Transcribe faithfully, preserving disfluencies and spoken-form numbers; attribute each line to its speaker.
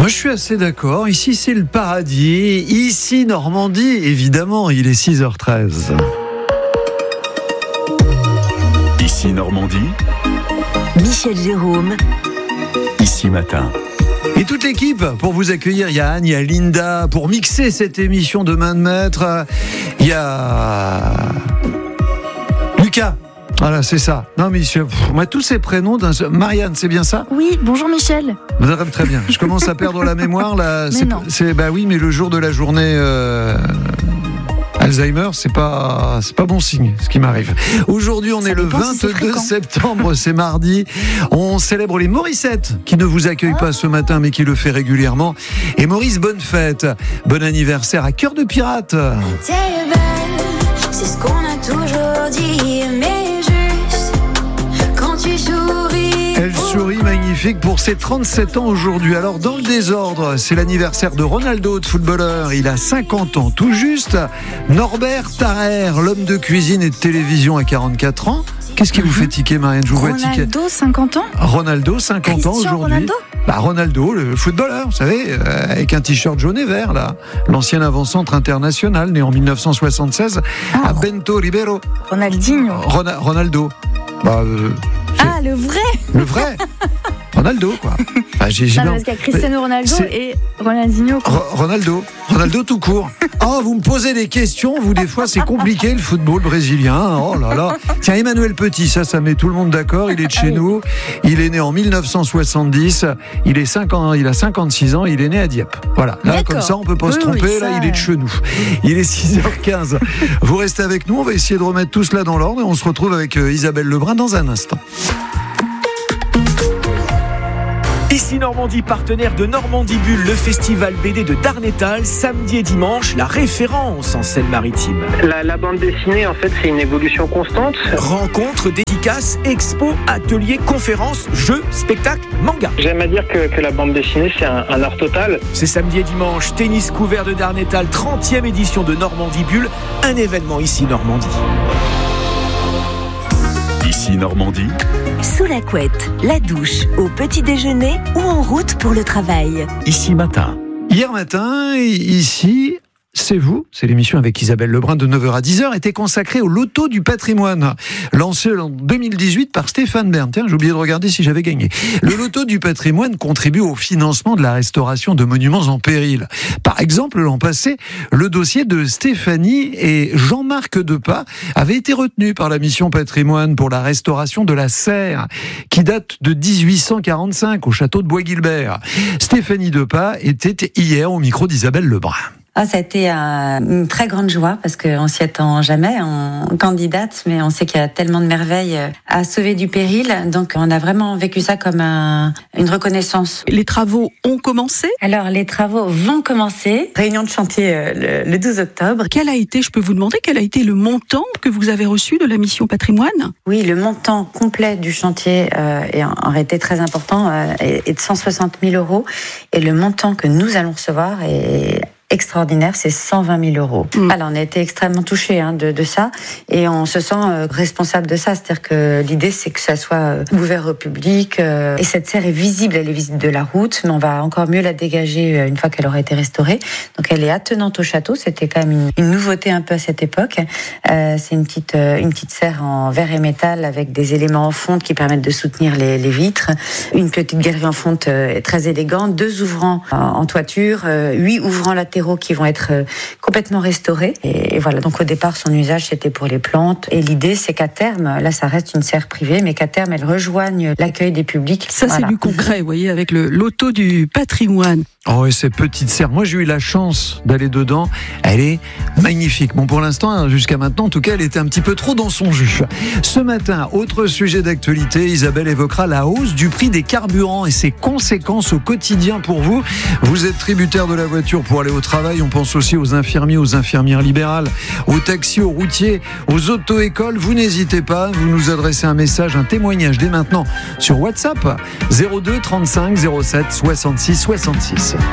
Speaker 1: Moi, je suis assez d'accord. Ici, c'est le paradis. Ici, Normandie, évidemment, il est six heures treize.
Speaker 2: Ici, Normandie.
Speaker 3: Michel Jérôme.
Speaker 2: Ici, matin.
Speaker 1: Et toute l'équipe pour vous accueillir. Il y a Anne, il y a Linda pour mixer cette émission de main de maître. Il y a Lucas. Voilà, c'est ça. Non, mais je, pff, moi, tous ces prénoms d'un... Marianne, c'est bien ça ?
Speaker 4: Oui, bonjour Michel.
Speaker 1: Très bien. Je commence à perdre la mémoire là.
Speaker 4: Mais
Speaker 1: c'est,
Speaker 4: non.
Speaker 1: c'est bah oui, mais le jour de la journée euh, Alzheimer, c'est pas c'est pas bon signe ce qui m'arrive. Aujourd'hui, on
Speaker 4: Ça
Speaker 1: est le
Speaker 4: dépend si c'est
Speaker 1: vingt-deux
Speaker 4: fréquent.
Speaker 1: septembre, c'est mardi. On célèbre les Morissettes qui ne vous accueillent pas ce matin, mais qui le fait régulièrement. Et Maurice, bonne fête, bon anniversaire à Cœur de Pirate.
Speaker 5: T'es belle, c'est ce qu'on a toujours dit, mais juste quand tu souris.
Speaker 1: Elle sourit magnifique pour ses trente-sept ans aujourd'hui. Alors dans le désordre, c'est l'anniversaire de Ronaldo, de footballeur. Il a cinquante ans tout juste. Norbert Tarrer, l'homme de cuisine et de télévision à quarante-quatre ans. Qu'est-ce qui vous fait tiquer, Marianne ? Je vous vois tiquer.
Speaker 4: Ronaldo, cinquante ans.
Speaker 1: Ronaldo, cinquante ans
Speaker 4: Cristiano
Speaker 1: aujourd'hui.
Speaker 4: Ronaldo
Speaker 1: Bah Ronaldo, le footballeur, vous savez, euh, avec un t-shirt jaune et vert là, l'ancien avant-centre international, né en dix-neuf cent soixante-seize
Speaker 4: Ah,
Speaker 1: à Bento Ribeiro.
Speaker 4: Ronaldinho.
Speaker 1: Rona- Ronaldo. Bah, euh,
Speaker 4: Ah, le vrai.
Speaker 1: le vrai. Ronaldo, quoi. Bah, j'ai, j'ai
Speaker 4: Non, mais
Speaker 1: bien-
Speaker 4: parce qu'il y a Cristiano Ronaldo
Speaker 1: C'est-
Speaker 4: et Ronaldinho. quoi.
Speaker 1: Ro- Ronaldo, Ronaldo tout court. Oh, vous me posez des questions, vous des fois c'est compliqué le football brésilien. Oh là là. Tiens, Emmanuel Petit, ça, ça met tout le monde d'accord. Il est de chez
Speaker 4: Ah oui.
Speaker 1: nous. Il est né en dix-neuf cent soixante-dix. Il est cinq ans, il a cinquante-six ans. Il est né à Dieppe. Voilà. Là,
Speaker 4: D'accord.
Speaker 1: comme ça, on peut pas se
Speaker 4: Oui,
Speaker 1: tromper.
Speaker 4: oui,
Speaker 1: là,
Speaker 4: ça,
Speaker 1: il est de chez nous. Il est six heures quinze. Vous restez avec nous. On va essayer de remettre tout cela dans l'ordre et on se retrouve avec euh, Isabelle Lebrun dans un instant.
Speaker 6: Ici Normandie, partenaire de Normandie Bulle, le festival B D de Darnétal, samedi et dimanche, la référence en Seine-Maritime.
Speaker 7: La, la bande dessinée, en fait, c'est une évolution constante.
Speaker 6: Rencontres, dédicaces, expos, ateliers, conférences, jeux, spectacles, mangas.
Speaker 7: J'aime à dire que, que la bande dessinée, c'est un, un art total.
Speaker 6: C'est samedi et dimanche, tennis couvert de Darnétal, trentième édition de Normandie Bulle, un événement ici Normandie.
Speaker 2: Ici, Normandie.
Speaker 3: Sous la couette, la douche, au petit déjeuner ou en route pour le travail.
Speaker 2: Ici, matin.
Speaker 1: Hier matin, ici, c'est vous, c'est l'émission avec Isabelle Lebrun de neuf heures à dix heures, était consacrée au loto du patrimoine, lancé en deux mille dix-huit par Stéphane Bern. Tiens, j'ai oublié de regarder si j'avais gagné. Le loto du patrimoine contribue au financement de la restauration de monuments en péril. Par exemple, l'an passé, le dossier de Stéphanie et Jean-Marc Depas avait été retenu par la mission patrimoine pour la restauration de la serre, qui date de dix-huit cent quarante-cinq au château de Bois-Guilbert. Stéphanie Depas était hier au micro d'Isabelle Lebrun.
Speaker 8: Ah, ça a été euh, une très grande joie parce qu'on s'y attend jamais, on candidate, mais on sait qu'il y a tellement de merveilles à sauver du péril. Donc, on a vraiment vécu ça comme un, une reconnaissance.
Speaker 9: Les travaux ont commencé.
Speaker 8: Alors, les travaux vont commencer. Réunion de chantier euh, le, le douze octobre.
Speaker 9: Quel a été, je peux vous demander, quel a été le montant que vous avez reçu de la mission patrimoine ?
Speaker 8: Oui, le montant complet du chantier euh, est en, en réalité très important, euh, est, est de cent soixante mille euros. Et le montant que nous allons recevoir est extraordinaire, c'est cent vingt mille euros. Mmh. Alors, on a été extrêmement touchés hein, de, de ça et on se sent euh, responsable de ça. C'est-à-dire que l'idée, c'est que ça soit euh, ouvert au public euh, et cette serre est visible, elle est visible de la route, mais on va encore mieux la dégager euh, une fois qu'elle aura été restaurée. Donc, elle est attenante au château. C'était quand même une, une nouveauté un peu à cette époque. Euh, c'est une petite, euh, une petite serre en verre et métal avec des éléments en fonte qui permettent de soutenir les, les vitres. Une petite galerie en fonte euh, très élégante, deux ouvrants en, en toiture, euh, huit ouvrants latéraux qui vont être complètement restaurés. Et voilà, donc au départ, son usage, c'était pour les plantes. Et l'idée, c'est qu'à terme, là, ça reste une serre privée, mais qu'à terme, elle rejoigne l'accueil des publics.
Speaker 9: Ça, voilà. C'est du concret, vous voyez, avec le loto du patrimoine.
Speaker 1: Oh, et ces petites serres. Moi, j'ai eu la chance d'aller dedans. Elle est magnifique. Bon, pour l'instant, jusqu'à maintenant, en tout cas, elle était un petit peu trop dans son jus. Ce matin, autre sujet d'actualité, Isabelle évoquera la hausse du prix des carburants et ses conséquences au quotidien pour vous. Vous êtes tributaire de la voiture pour aller au travail. On pense aussi aux infirmiers, aux infirmières libérales, aux taxis, aux routiers, aux auto-écoles. Vous n'hésitez pas, vous nous adressez un message, un témoignage dès maintenant sur WhatsApp zéro deux trente-cinq zéro sept soixante-six soixante-six.